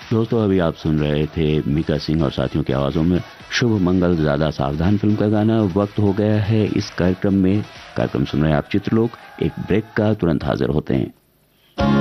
दोस्तों अभी आप सुन रहे थे मीका सिंह और साथियों की आवाज़ों में शुभ मंगल ज़्यादा सावधान फिल्म का गाना। वक्त हो गया है इस कार्यक्रम में। कार्यक्रम सुन रहे हैं आप चित्रलोक। एक ब्रेक का तुरंत हाजिर होते हैं।